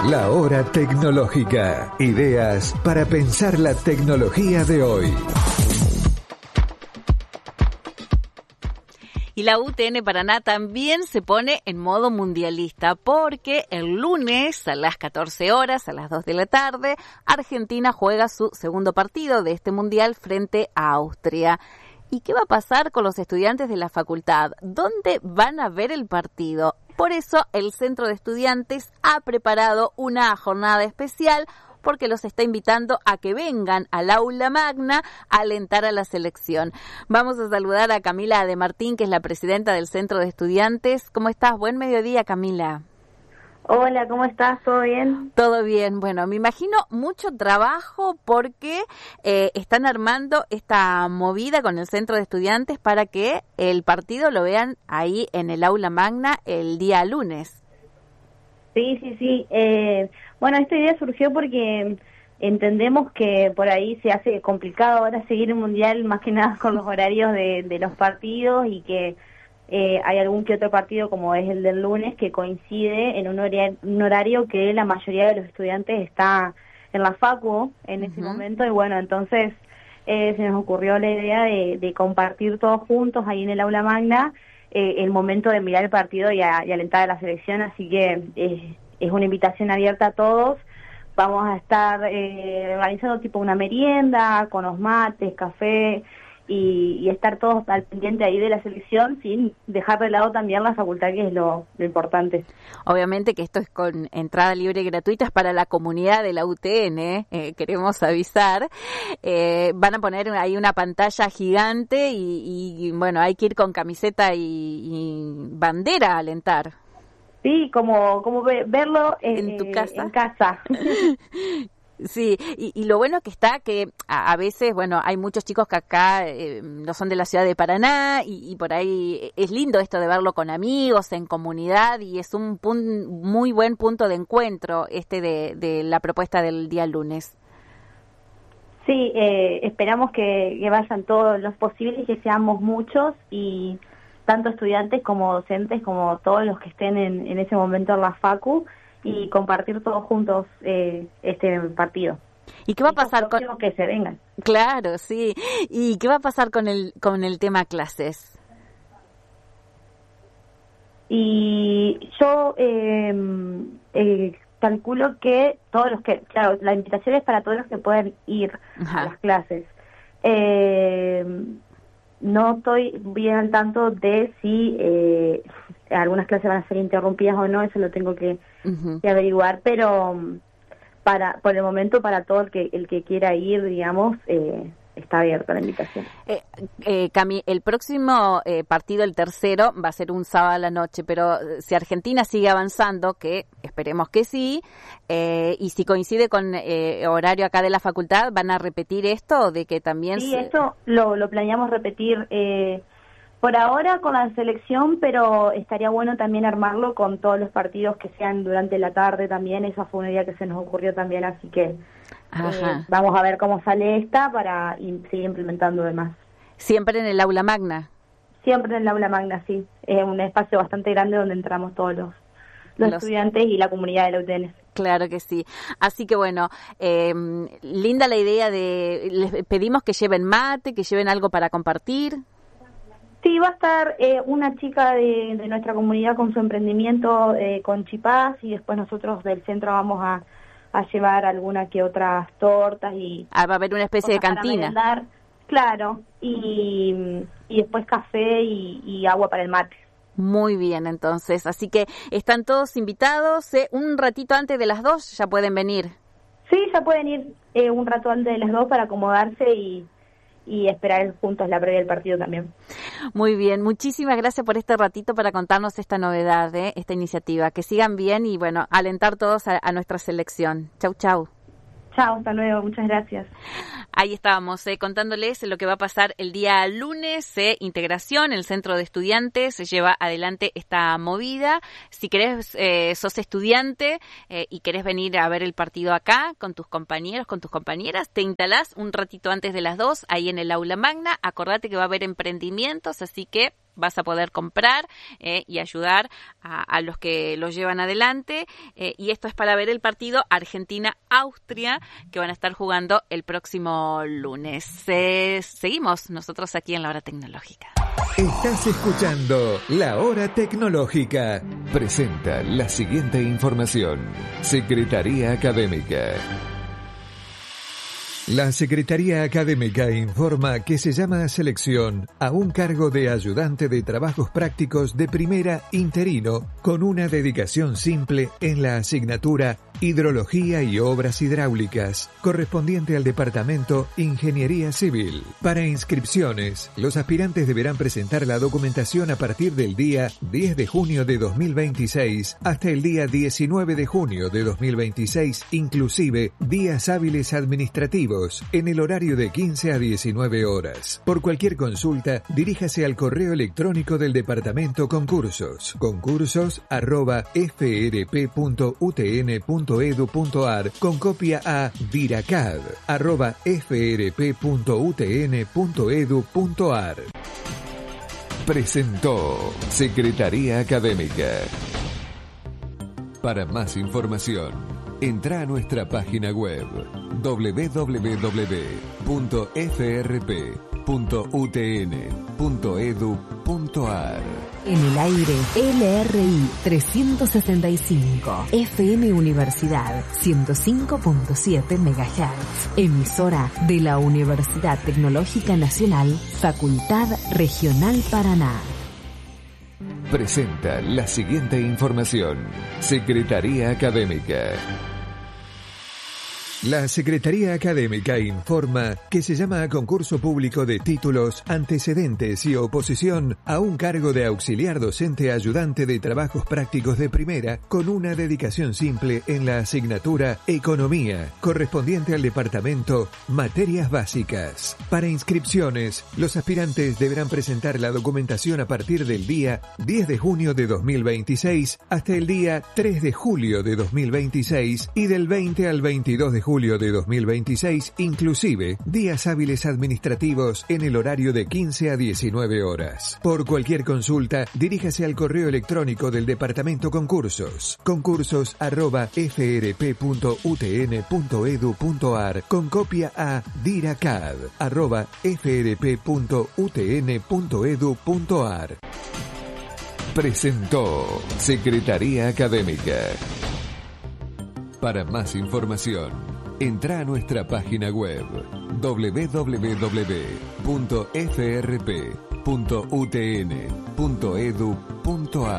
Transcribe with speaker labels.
Speaker 1: La hora tecnológica. Ideas para pensar la tecnología de hoy.
Speaker 2: Y la UTN Paraná también se pone en modo mundialista porque el lunes a las 14 horas, a las 2 de la tarde, Argentina juega su segundo partido de este mundial frente a Austria. ¿Y qué va a pasar con los estudiantes de la facultad? ¿Dónde van a ver el partido? Por eso el Centro de Estudiantes ha preparado una jornada especial porque los está invitando a que vengan al aula magna a alentar a la selección. Vamos a saludar a Camila de Martín, que es la presidenta del Centro de Estudiantes. ¿Cómo estás? Buen mediodía, Camila.
Speaker 3: Hola, ¿cómo estás? ¿Todo bien?
Speaker 2: Todo bien. Bueno, me imagino mucho trabajo porque están armando esta movida con el Centro de Estudiantes para que el partido lo vean ahí en el aula magna el día lunes.
Speaker 3: Sí. Bueno, esta idea surgió porque entendemos que por ahí se hace complicado ahora seguir el Mundial, más que nada con los horarios de los partidos, y que hay algún que otro partido, como es el del lunes, que coincide en un horario que la mayoría de los estudiantes está en la facu en ese momento, y bueno, entonces se nos ocurrió la idea de compartir todos juntos ahí en el aula magna el momento de mirar el partido y alentar a la selección, así que es una invitación abierta a todos. Vamos a estar organizando tipo una merienda con los mates, café, y estar todos al pendiente ahí de la selección sin dejar de lado también la facultad, que es lo importante.
Speaker 2: Obviamente que esto es con entrada libre y gratuita, es para la comunidad de la UTN, queremos avisar. Van a poner ahí una pantalla gigante y bueno, hay que ir con camiseta y bandera a alentar.
Speaker 3: Sí, como verlo
Speaker 2: en tu casa.
Speaker 3: En casa.
Speaker 2: Sí, y lo bueno que está que a veces, bueno, hay muchos chicos que acá no son de la ciudad de Paraná y por ahí es lindo esto de verlo con amigos, en comunidad, y es un muy buen punto de encuentro de la propuesta del día lunes.
Speaker 3: Sí, esperamos que vayan todos los posibles y que seamos muchos, y tanto estudiantes como docentes, como todos los que estén en ese momento en la facu, y compartir todos juntos este partido.
Speaker 2: ¿Y qué va a pasar con
Speaker 3: que se vengan?
Speaker 2: Claro, sí. ¿Y qué va a pasar con el tema clases?
Speaker 3: Y yo calculo que todos los que, claro, la invitación es para todos los que puedan ir a las clases. No estoy bien al tanto de si algunas clases van a ser interrumpidas o no, eso lo tengo que averiguar, pero por el momento para todo el que quiera ir, digamos, está abierta la invitación.
Speaker 2: Cami, el próximo partido, el tercero, va a ser un sábado a la noche, pero si Argentina sigue avanzando, que esperemos que sí, y si coincide con horario acá de la facultad, ¿van a repetir esto de que también...?
Speaker 3: Sí, esto lo planeamos repetir por ahora con la selección, pero estaría bueno también armarlo con todos los partidos que sean durante la tarde también. Esa fue una idea que se nos ocurrió también, así que vamos a ver cómo sale esta para seguir implementando demás.
Speaker 2: ¿Siempre en el aula magna?
Speaker 3: Siempre en el aula magna, sí. Es un espacio bastante grande donde entramos todos los estudiantes y la comunidad de la UTN.
Speaker 2: Claro que sí. Así que bueno, linda la idea les pedimos que lleven mate, que lleven algo para compartir.
Speaker 3: Sí, va a estar una chica de nuestra comunidad con su emprendimiento con chipás, y después nosotros del centro vamos a llevar alguna que otras tortas y...
Speaker 2: va a haber una especie de cantina.
Speaker 3: Claro, y después café y agua para el mate.
Speaker 2: Muy bien, entonces. Así que están todos invitados. Un ratito antes de las 2 ya pueden venir.
Speaker 3: Sí, ya pueden ir un rato antes de las 2 para acomodarse y esperar juntos la previa del partido también.
Speaker 2: Muy bien, muchísimas gracias por este ratito para contarnos esta novedad, esta iniciativa. Que sigan bien y bueno, alentar todos a nuestra selección. Chau, chau.
Speaker 3: Chau, hasta luego, muchas gracias.
Speaker 2: Ahí estábamos contándoles lo que va a pasar el día lunes. Integración, el Centro de Estudiantes lleva adelante esta movida. Si querés, sos estudiante y querés venir a ver el partido acá con tus compañeros, con tus compañeras, te instalás un ratito antes de las 2 ahí en el aula magna. Acordate que va a haber emprendimientos, así que vas a poder comprar y ayudar a los que los llevan adelante. Y esto es para ver el partido Argentina-Austria, que van a estar jugando el próximo lunes. Seguimos nosotros aquí en La Hora Tecnológica.
Speaker 1: Estás escuchando La Hora Tecnológica. Presenta la siguiente información. Secretaría Académica. La Secretaría Académica informa que se llama a selección a un cargo de ayudante de trabajos prácticos de primera interino con una dedicación simple en la asignatura Hidrología y Obras Hidráulicas, correspondiente al Departamento Ingeniería Civil. Para inscripciones, los aspirantes deberán presentar la documentación a partir del día 10 de junio de 2026 hasta el día 19 de junio de 2026, inclusive días hábiles administrativos, en el horario de 15 a 19 horas. Por cualquier consulta, diríjase al correo electrónico del Departamento Concursos, concursos@frp.utn.edu.ar, con copia a diracad@frp.utn.edu.ar. Presentó Secretaría Académica. Para más información, entra a nuestra página web www.frp.utn.edu.ar.
Speaker 4: En el aire, LRI 365, FM Universidad 105.7 MHz, emisora de la Universidad Tecnológica Nacional, Facultad Regional Paraná.
Speaker 1: Presenta la siguiente información. Secretaría Académica. La Secretaría Académica informa que se llama a concurso público de títulos, antecedentes y oposición a un cargo de auxiliar docente ayudante de trabajos prácticos de primera con una dedicación simple en la asignatura Economía, correspondiente al Departamento Materias Básicas. Para inscripciones, los aspirantes deberán presentar la documentación a partir del día 10 de junio de 2026 hasta el día 3 de julio de 2026 y del 20 al 22 de julio de 2026, inclusive días hábiles administrativos en el horario de 15 a 19 horas. Por cualquier consulta, diríjase al correo electrónico del Departamento Concursos, concursos@frp.utn.edu.ar, con copia a diracad@frp.utn.edu.ar. Presentó Secretaría Académica. Para más información, entra a nuestra página web www.frp.utn.edu.ar.